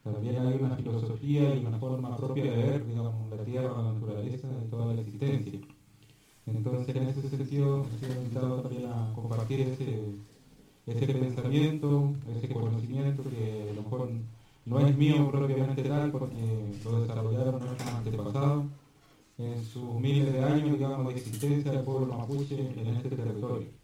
También hay una filosofía y una forma propia de ver, digamos, la tierra, la naturaleza y toda la existencia. Entonces, en ese sentido, he sido invitado también a compartir ese pensamiento, ese conocimiento que a lo mejor no es mío propiamente tal, porque lo desarrollaron nuestros antepasados en sus miles de años, digamos, de existencia del pueblo mapuche en este territorio.